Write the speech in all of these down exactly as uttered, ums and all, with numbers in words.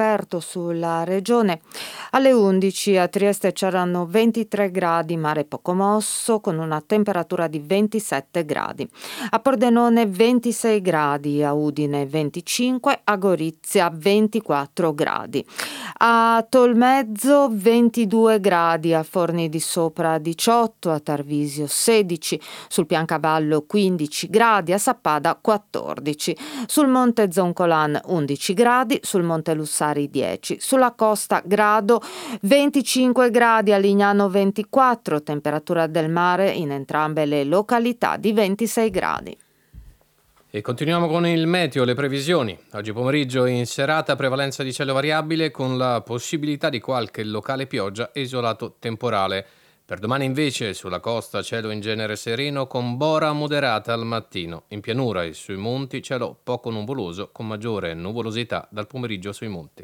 aperto sulla regione. Alle undici a Trieste c'erano ventitré gradi, mare poco mosso, con una temperatura di ventisette gradi. A Pordenone ventisei gradi, a Udine venticinque, a Gorizia ventiquattro gradi. A Tolmezzo ventidue gradi, a Forni di Sopra diciotto, a Tarvisio sedici, sul Piancavallo quindici gradi, a Sappada quattordici, sul Monte Zoncolan undici gradi, sul Monte Lussari dieci, sulla costa grado, venticinque gradi, a Lignano ventiquattro, temperatura del mare in entrambe le località di ventisei gradi. E continuiamo con il meteo, le previsioni. Oggi pomeriggio in serata prevalenza di cielo variabile con la possibilità di qualche locale pioggia e isolato temporale. Per domani invece sulla costa cielo in genere sereno con bora moderata al mattino. In pianura e sui monti cielo poco nuvoloso con maggiore nuvolosità dal pomeriggio sui monti.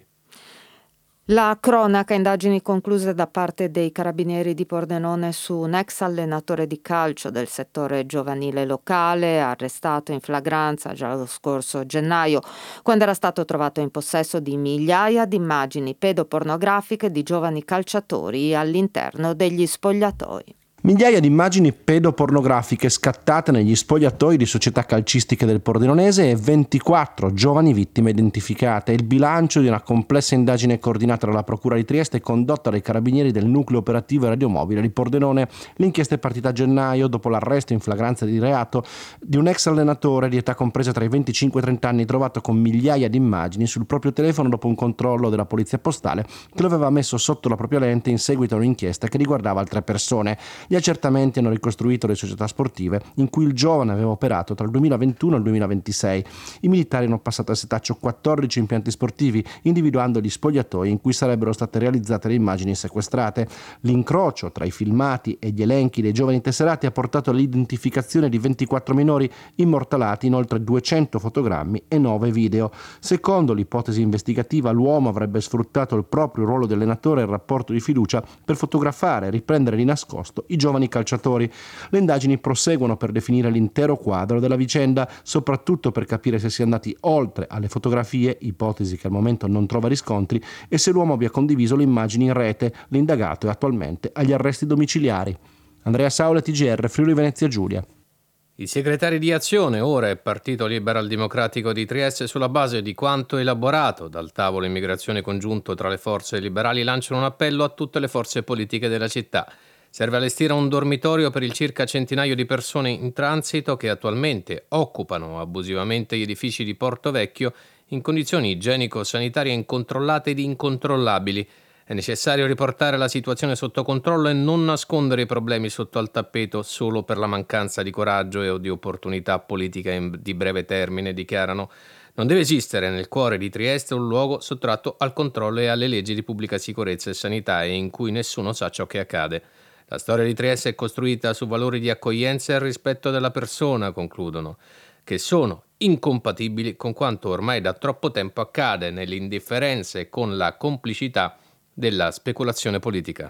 La cronaca, indagini concluse da parte dei carabinieri di Pordenone su un ex allenatore di calcio del settore giovanile locale, arrestato in flagranza già lo scorso gennaio, quando era stato trovato in possesso di migliaia di immagini pedopornografiche di giovani calciatori all'interno degli spogliatoi. Migliaia di immagini pedopornografiche scattate negli spogliatoi di società calcistiche del Pordenonese e ventiquattro giovani vittime identificate. Il bilancio di una complessa indagine coordinata dalla Procura di Trieste e condotta dai carabinieri del nucleo operativo e radiomobile di Pordenone. L'inchiesta è partita a gennaio dopo l'arresto in flagranza di reato di un ex allenatore di età compresa tra i venticinque e i trenta anni trovato con migliaia di immagini sul proprio telefono dopo un controllo della polizia postale che lo aveva messo sotto la propria lente in seguito a un'inchiesta che riguardava altre persone. Gli accertamenti hanno ricostruito le società sportive in cui il giovane aveva operato tra il duemilaventuno e il duemilaventisei. I militari hanno passato a setaccio quattordici impianti sportivi, individuando gli spogliatoi in cui sarebbero state realizzate le immagini sequestrate. L'incrocio tra i filmati e gli elenchi dei giovani tesserati ha portato all'identificazione di ventiquattro minori immortalati in oltre duecento fotogrammi e nove video. Secondo l'ipotesi investigativa, l'uomo avrebbe sfruttato il proprio ruolo di allenatore e il rapporto di fiducia per fotografare e riprendere di nascosto i giovani calciatori. Le indagini proseguono per definire l'intero quadro della vicenda, soprattutto per capire se sia andati oltre alle fotografie, ipotesi che al momento non trova riscontri, e se l'uomo abbia condiviso le immagini in rete. L'indagato è attualmente agli arresti domiciliari. Andrea Saula, T G R, Friuli Venezia Giulia. I segretari di Azione, ora è Partito Liberal Democratico di Trieste, sulla base di quanto elaborato dal tavolo immigrazione congiunto tra le forze liberali, lanciano un appello a tutte le forze politiche della città. Serve allestire un dormitorio per il circa centinaio di persone in transito che attualmente occupano abusivamente gli edifici di Porto Vecchio in condizioni igienico-sanitarie incontrollate ed incontrollabili. È necessario riportare la situazione sotto controllo e non nascondere i problemi sotto al tappeto solo per la mancanza di coraggio e di opportunità politica di breve termine, dichiarano. Non deve esistere nel cuore di Trieste un luogo sottratto al controllo e alle leggi di pubblica sicurezza e sanità e in cui nessuno sa ciò che accade. La storia di Trieste è costruita su valori di accoglienza e rispetto della persona, concludono, che sono incompatibili con quanto ormai da troppo tempo accade nell'indifferenza e con la complicità della speculazione politica.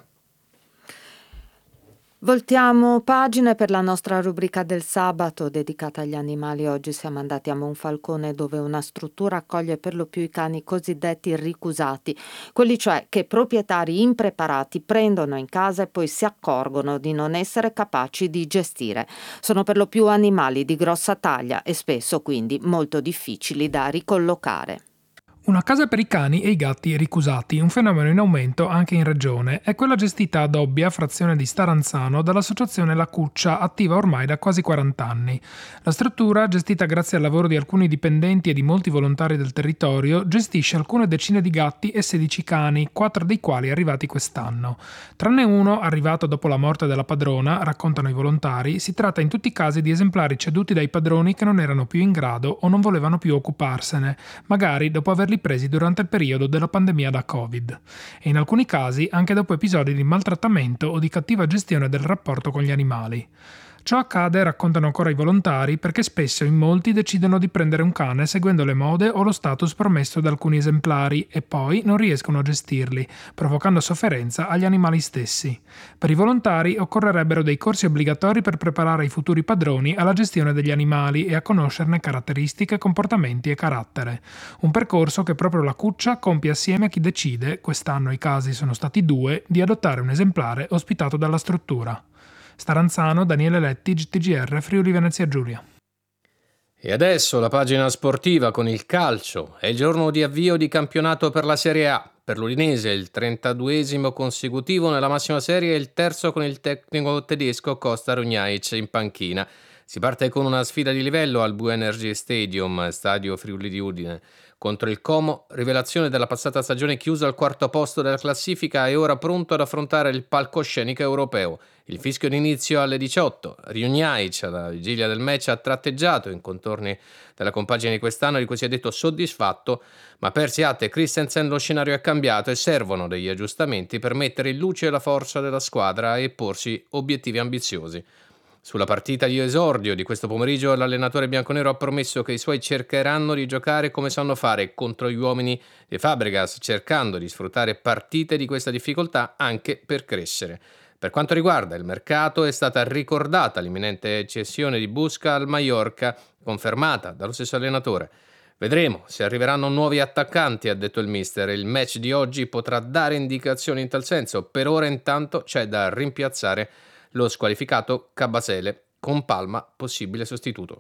Voltiamo pagine per la nostra rubrica del sabato dedicata agli animali. Oggi siamo andati a Monfalcone, dove una struttura accoglie per lo più i cani cosiddetti ricusati, quelli cioè che proprietari impreparati prendono in casa e poi si accorgono di non essere capaci di gestire. Sono per lo più animali di grossa taglia e spesso quindi molto difficili da ricollocare. Una casa per i cani e i gatti ricusati, un fenomeno in aumento anche in regione, è quella gestita ad Obbia, frazione di Staranzano, dall'associazione La Cuccia, attiva ormai da quasi quaranta anni. La struttura, gestita grazie al lavoro di alcuni dipendenti e di molti volontari del territorio, gestisce alcune decine di gatti e sedici cani, quattro dei quali arrivati quest'anno. Tranne uno, arrivato dopo la morte della padrona, raccontano i volontari, si tratta in tutti i casi di esemplari ceduti dai padroni che non erano più in grado o non volevano più occuparsene, magari dopo averli presi durante il periodo della pandemia da Covid, e in alcuni casi anche dopo episodi di maltrattamento o di cattiva gestione del rapporto con gli animali. Ciò accade, raccontano ancora i volontari, perché spesso in molti decidono di prendere un cane seguendo le mode o lo status promesso da alcuni esemplari e poi non riescono a gestirli, provocando sofferenza agli animali stessi. Per i volontari occorrerebbero dei corsi obbligatori per preparare i futuri padroni alla gestione degli animali e a conoscerne caratteristiche, comportamenti e carattere. Un percorso che proprio la Cuccia compie assieme a chi decide, quest'anno i casi sono stati due, di adottare un esemplare ospitato dalla struttura. Staranzano, Daniele Letti, G T G R, Friuli Venezia Giulia. E adesso la pagina sportiva con il calcio. È il giorno di avvio di campionato per la Serie A. Per l'Udinese il trentaduesimo consecutivo nella massima serie e il terzo con il tecnico tedesco Costa Runjaic in panchina. Si parte con una sfida di livello al Bu Energy Stadium, stadio Friuli di Udine. Contro il Como, rivelazione della passata stagione chiusa al quarto posto della classifica e ora pronto ad affrontare il palcoscenico europeo. Il fischio d'inizio alle diciotto. Runjaic, alla vigilia del match, ha tratteggiato in contorni della compagine di quest'anno di cui si è detto soddisfatto, ma per Siat e Christensen lo scenario è cambiato e servono degli aggiustamenti per mettere in luce la forza della squadra e porsi obiettivi ambiziosi. Sulla partita di esordio di questo pomeriggio l'allenatore bianconero ha promesso che i suoi cercheranno di giocare come sanno fare contro gli uomini di Fabregas, cercando di sfruttare partite di questa difficoltà anche per crescere. Per quanto riguarda il mercato è stata ricordata l'imminente cessione di Busca al Mallorca, confermata dallo stesso allenatore. Vedremo se arriveranno nuovi attaccanti, ha detto il mister. Il match di oggi potrà dare indicazioni in tal senso. Per ora intanto c'è da rimpiazzare lo squalificato Cabasele, con Palma possibile sostituto.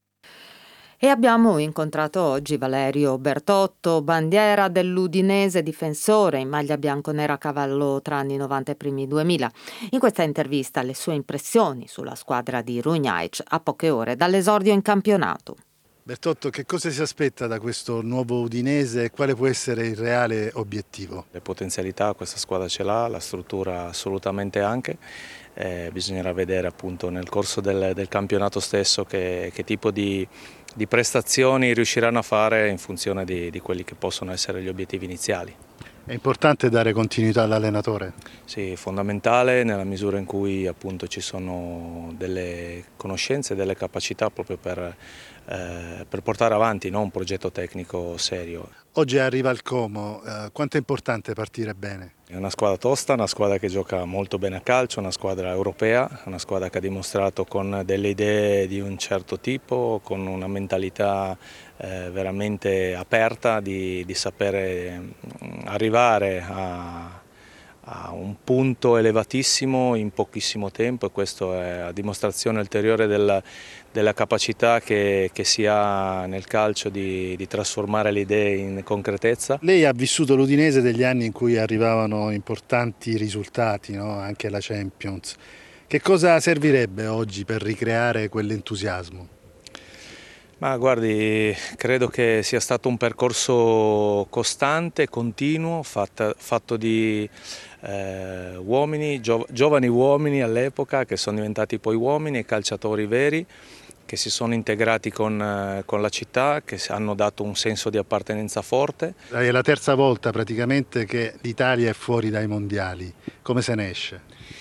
E abbiamo incontrato oggi Valerio Bertotto, bandiera dell'Udinese, difensore in maglia bianconera a cavallo tra anni novanta e primi duemila. In questa intervista le sue impressioni sulla squadra di Runjaic a poche ore dall'esordio in campionato. Bertotto, che cosa si aspetta da questo nuovo Udinese e quale può essere il reale obiettivo? Le potenzialità questa squadra ce l'ha, la struttura assolutamente anche. Eh, bisognerà vedere appunto nel corso del, del campionato stesso che, che tipo di, di prestazioni riusciranno a fare in funzione di, di quelli che possono essere gli obiettivi iniziali. È importante dare continuità all'allenatore? Sì, fondamentale nella misura in cui appunto ci sono delle conoscenze e delle capacità proprio per, eh, per portare avanti, no, un progetto tecnico serio. Oggi arriva il Como, eh, quanto è importante partire bene? È una squadra tosta, una squadra che gioca molto bene a calcio, una squadra europea, una squadra che ha dimostrato con delle idee di un certo tipo, con una mentalità eh, veramente aperta di, di sapere arrivare a, a un punto elevatissimo in pochissimo tempo e questo è a dimostrazione ulteriore della, della capacità che, che si ha nel calcio di, di trasformare le idee in concretezza. Lei ha vissuto l'Udinese degli anni in cui arrivavano importanti risultati, no? Anche la Champions. Che cosa servirebbe oggi per ricreare quell'entusiasmo? Ma guardi, credo che sia stato un percorso costante, continuo, fatto, fatto di eh, uomini, gio, giovani uomini all'epoca che sono diventati poi uomini e calciatori veri che si sono integrati con, con la città, che hanno dato un senso di appartenenza forte. È la terza volta praticamente che l'Italia è fuori dai mondiali. Come se ne esce?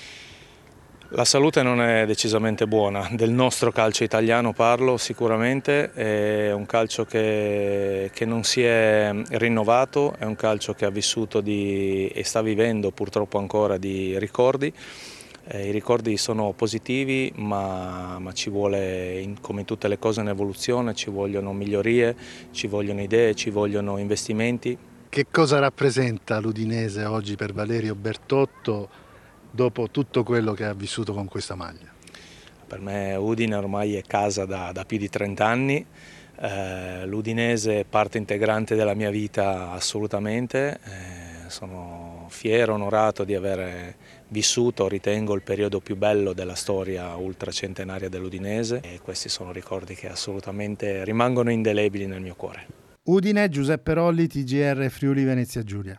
La salute non è decisamente buona, del nostro calcio italiano parlo sicuramente, è un calcio che, che non si è rinnovato, è un calcio che ha vissuto di, e sta vivendo purtroppo ancora di ricordi. Eh, I ricordi sono positivi ma, ma ci vuole, in, come in tutte le cose, un'evoluzione, ci vogliono migliorie, ci vogliono idee, ci vogliono investimenti. Che cosa rappresenta l'Udinese oggi per Valerio Bertotto dopo tutto quello che ha vissuto con questa maglia? Per me Udine ormai è casa da, da più di trenta anni, eh, l'Udinese è parte integrante della mia vita assolutamente, eh, sono fiero, onorato di aver vissuto, ritengo, il periodo più bello della storia ultracentenaria dell'Udinese e questi sono ricordi che assolutamente rimangono indelebili nel mio cuore. Udine, Giuseppe Rolli, T G R Friuli Venezia Giulia.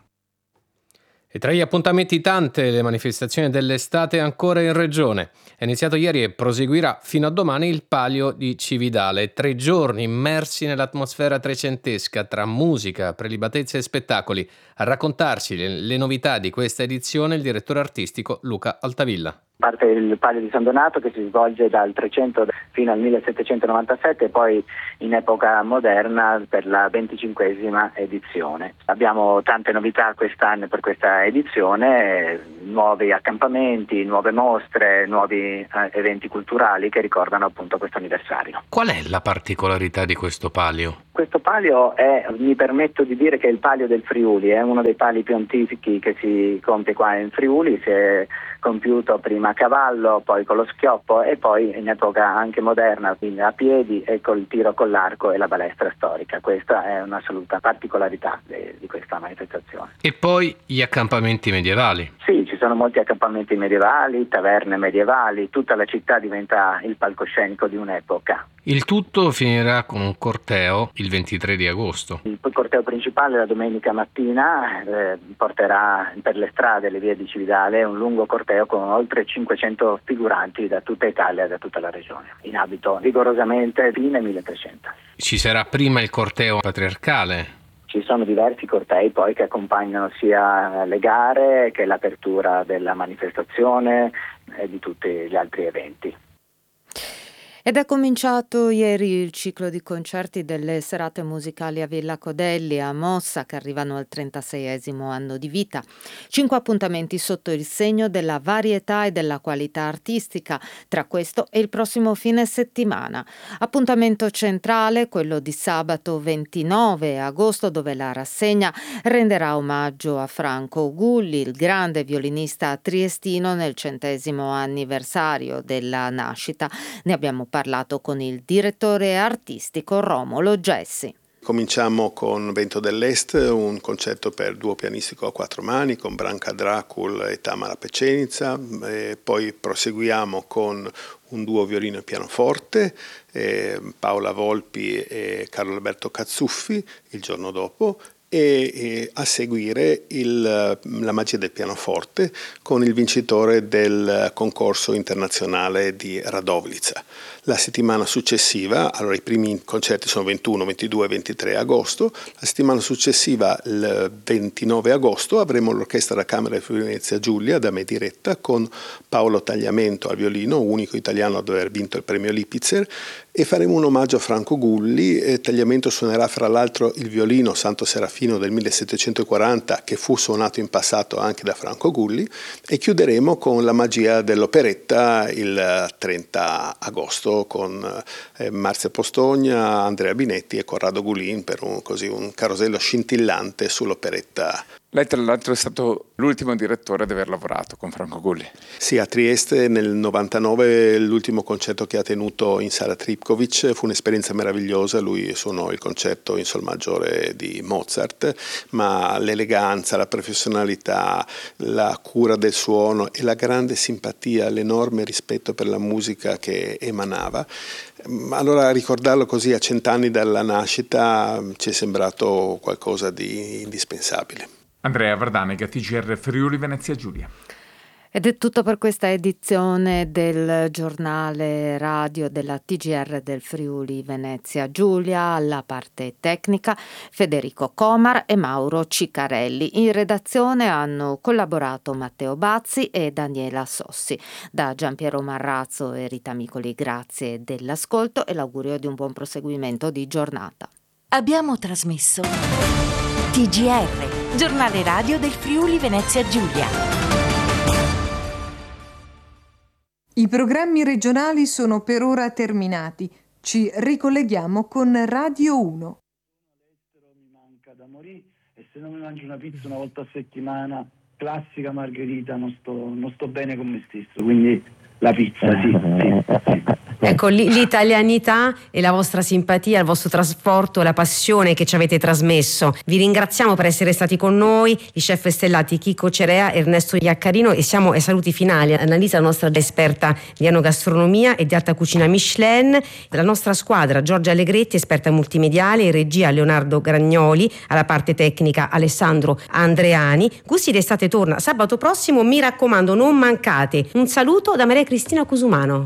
E tra gli appuntamenti tante le manifestazioni dell'estate ancora in regione. È iniziato ieri e proseguirà fino a domani il Palio di Cividale. Tre giorni immersi nell'atmosfera trecentesca tra musica, prelibatezze e spettacoli. A raccontarci le, le novità di questa edizione il direttore artistico Luca Altavilla. Parte il Palio di San Donato che si svolge dal trecento fino al millesettecentonovantasette e poi in epoca moderna per la venticinquesima edizione. Abbiamo tante novità quest'anno per questa edizione, nuovi accampamenti, nuove mostre, nuovi eh, eventi culturali che ricordano appunto questo anniversario. Qual è la particolarità di questo palio? Questo palio è, mi permetto di dire che è il palio del Friuli, è uno dei pali più antichi che si compie qua in Friuli, si è compiuto prima a cavallo, poi con lo schioppo e poi in epoca anche moderna, quindi a piedi e col tiro con l'arco e la balestra storica. Questa è un'assoluta particolarità de, di questa manifestazione. E poi gli accampamenti medievali. Sì, ci sono molti accampamenti medievali, taverne medievali, tutta la città diventa il palcoscenico di un'epoca. Il tutto finirà con un corteo il ventitré di agosto. Il corteo principale la domenica mattina eh, porterà per le strade e le vie di Cividale un lungo corteo con oltre cinquecento figuranti da tutta Italia e da tutta la regione, in abito rigorosamente fine milletrecento. Ci sarà prima il corteo patriarcale. Ci sono diversi cortei poi che accompagnano sia le gare che l'apertura della manifestazione e di tutti gli altri eventi. Ed è cominciato ieri il ciclo di concerti delle serate musicali a Villa Codelli a Mossa, che arrivano al trentaseiesimo anno di vita. Cinque appuntamenti sotto il segno della varietà e della qualità artistica, tra questo e il prossimo fine settimana. Appuntamento centrale, quello di sabato ventinove agosto, dove la rassegna renderà omaggio a Franco Gulli, il grande violinista triestino nel centesimo anniversario della nascita. Ne abbiamo parlato con il direttore artistico Romolo Gessi. Cominciamo con Vento dell'Est, un concerto per duo pianistico a quattro mani con Branka Dracul e Tamara Pecenica, e poi proseguiamo con un duo violino e pianoforte, eh, Paola Volpi e Carlo Alberto Cazzuffi il giorno dopo, e, e a seguire il, la magia del pianoforte con il vincitore del concorso internazionale di Radovljica. La settimana successiva, allora i primi concerti sono ventuno, ventidue e ventitré agosto, la settimana successiva, il ventinove agosto, avremo l'Orchestra da Camera di Venezia Giulia da me diretta con Paolo Tagliamento al violino, unico italiano ad aver vinto il premio Lipitzer, e faremo un omaggio a Franco Gulli. E Tagliamento suonerà fra l'altro il violino Santo Serafino del millesettecentoquaranta, che fu suonato in passato anche da Franco Gulli, e chiuderemo con la magia dell'operetta il trenta agosto con eh, Marzia Postogna, Andrea Binetti e Corrado Gulin per un, così, un carosello scintillante sull'operetta. Lei tra l'altro è stato l'ultimo direttore ad aver lavorato con Franco Gulli. Sì, a Trieste nel novantanove l'ultimo concerto che ha tenuto in Sala Tripkovic fu un'esperienza meravigliosa. Lui suonò il concerto in sol maggiore di Mozart, ma l'eleganza, la professionalità, la cura del suono e la grande simpatia, l'enorme rispetto per la musica che emanava. Allora ricordarlo così a cent'anni dalla nascita ci è sembrato qualcosa di indispensabile. Andrea Vardanega, T G R Friuli Venezia Giulia. Ed è tutto per questa edizione del giornale radio della T G R del Friuli Venezia Giulia. Alla parte tecnica Federico Comar e Mauro Ciccarelli. In redazione hanno collaborato Matteo Bazzi e Daniela Sossi. Da Giampiero Marrazzo e Rita Micoli grazie dell'ascolto e l'augurio di un buon proseguimento di giornata. Abbiamo trasmesso T G R, giornale radio del Friuli Venezia Giulia. I programmi regionali sono per ora terminati. Ci ricolleghiamo con Radio uno. Mi manca da morire e se non mi mangio una pizza una volta a settimana, classica margherita, non sto, non sto bene con me stesso. Quindi la pizza, sì, sì, sì. Ecco, l'italianità e la vostra simpatia, il vostro trasporto, la passione che ci avete trasmesso. Vi ringraziamo per essere stati con noi, i chef stellati Chico Cerea e Ernesto Iaccarino, e siamo ai saluti finali. Annalisa, la nostra esperta di enogastronomia e di alta cucina Michelin, la nostra squadra Giorgia Allegretti, esperta multimediale, in regia Leonardo Gragnoli, alla parte tecnica Alessandro Andreani. Gusti d'estate torna sabato prossimo, mi raccomando non mancate. Un saluto da Maria Cristina Cusumano.